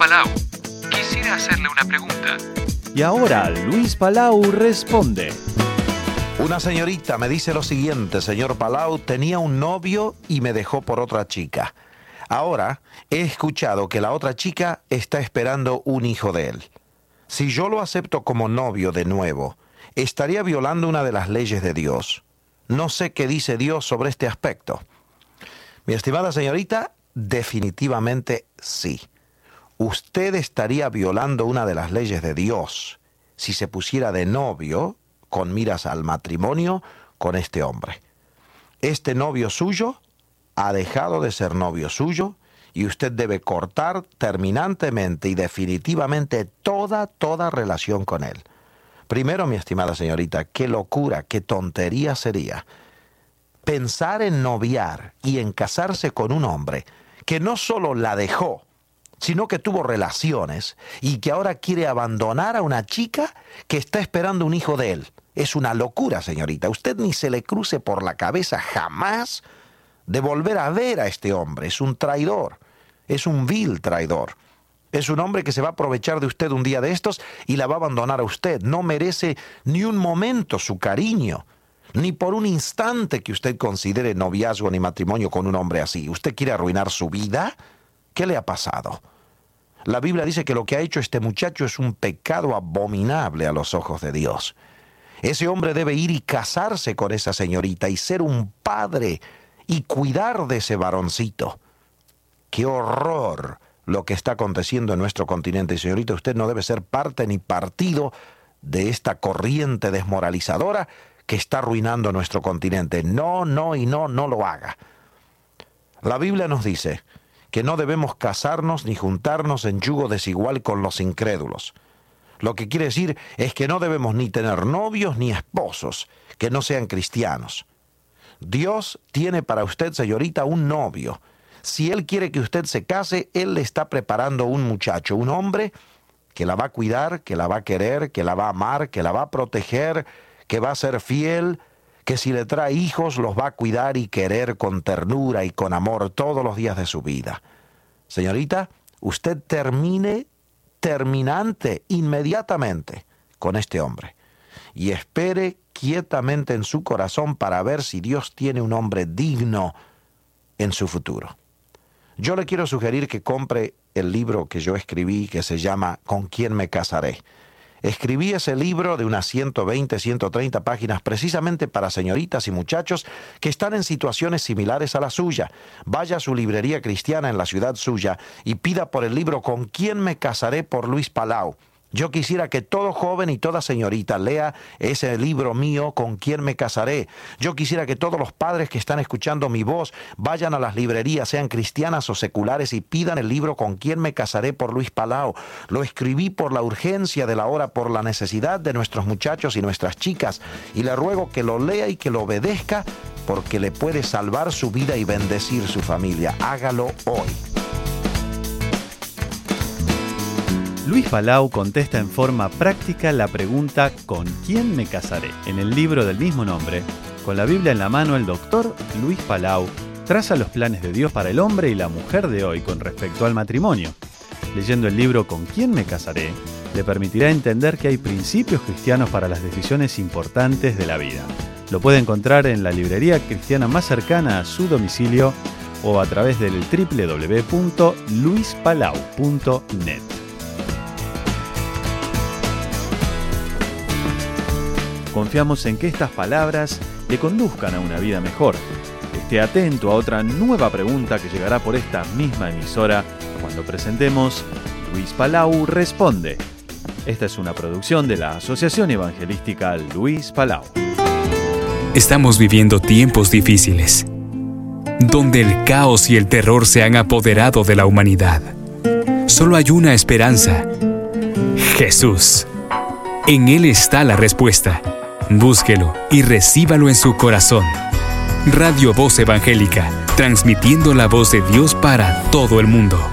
Palau. Quisiera hacerle una pregunta. Y ahora Luis Palau responde. Una señorita me dice lo siguiente: señor Palau, tenía un novio y me dejó por otra chica. Ahora he escuchado que la otra chica está esperando un hijo de él. Si yo lo acepto como novio de nuevo, ¿estaría violando una de las leyes de Dios? No sé qué dice Dios sobre este aspecto. Mi estimada señorita, definitivamente sí. Usted estaría violando una de las leyes de Dios si se pusiera de novio con miras al matrimonio con este hombre. Este novio suyo ha dejado de ser novio suyo y usted debe cortar terminantemente y definitivamente toda relación con él. Primero, mi estimada señorita, qué locura, qué tontería sería pensar en noviar y en casarse con un hombre que no solo la dejó, sino que tuvo relaciones y que ahora quiere abandonar a una chica que está esperando un hijo de él. Es una locura, señorita. Usted ni se le cruce por la cabeza jamás de volver a ver a este hombre. Es un traidor, es un vil traidor. Es un hombre que se va a aprovechar de usted un día de estos y la va a abandonar a usted. No merece ni un momento su cariño, ni por un instante que usted considere noviazgo ni matrimonio con un hombre así. ¿Usted quiere arruinar su vida? ¿Qué le ha pasado? La Biblia dice que lo que ha hecho este muchacho es un pecado abominable a los ojos de Dios. Ese hombre debe ir y casarse con esa señorita y ser un padre y cuidar de ese varoncito. ¡Qué horror lo que está aconteciendo en nuestro continente! Señorita, usted no debe ser parte ni partido de esta corriente desmoralizadora que está arruinando nuestro continente. No lo haga. La Biblia nos dice que no debemos casarnos ni juntarnos en yugo desigual con los incrédulos. Lo que quiere decir es que no debemos ni tener novios ni esposos que no sean cristianos. Dios tiene para usted, señorita, un novio. Si Él quiere que usted se case, Él le está preparando un muchacho, un hombre que la va a cuidar, que la va a querer, que la va a amar, que la va a proteger, que va a ser fiel, que si le trae hijos los va a cuidar y querer con ternura y con amor todos los días de su vida. Señorita, usted terminante inmediatamente con este hombre y espere quietamente en su corazón para ver si Dios tiene un hombre digno en su futuro. Yo le quiero sugerir que compre el libro que yo escribí que se llama ¿Con quién me casaré? Escribí ese libro de unas 120, 130 páginas precisamente para señoritas y muchachos que están en situaciones similares a la suya. Vaya a su librería cristiana en la ciudad suya y pida por el libro ¿Con quién me casaré? Por Luis Palau. Yo quisiera que todo joven y toda señorita lea ese libro mío, ¿Con quién me casaré? Yo quisiera que todos los padres que están escuchando mi voz vayan a las librerías, sean cristianas o seculares, y pidan el libro ¿Con quién me casaré? Por Luis Palau. Lo escribí por la urgencia de la hora, por la necesidad de nuestros muchachos y nuestras chicas, y le ruego que lo lea y que lo obedezca, porque le puede salvar su vida y bendecir su familia. Hágalo hoy. Luis Palau contesta en forma práctica la pregunta ¿con quién me casaré? En el libro del mismo nombre, con la Biblia en la mano, el doctor Luis Palau traza los planes de Dios para el hombre y la mujer de hoy con respecto al matrimonio. Leyendo el libro ¿Con quién me casaré? Le permitirá entender que hay principios cristianos para las decisiones importantes de la vida. Lo puede encontrar en la librería cristiana más cercana a su domicilio o a través del www.luispalau.net. Confiamos en que estas palabras le conduzcan a una vida mejor. Esté atento a otra nueva pregunta que llegará por esta misma emisora cuando presentemos Luis Palau Responde. Esta es una producción de la Asociación Evangelística Luis Palau. Estamos viviendo tiempos difíciles, donde el caos y el terror se han apoderado de la humanidad. Solo hay una esperanza: Jesús. En Él está la respuesta. Búsquelo y recíbalo en su corazón. Radio Voz Evangélica, transmitiendo la voz de Dios para todo el mundo.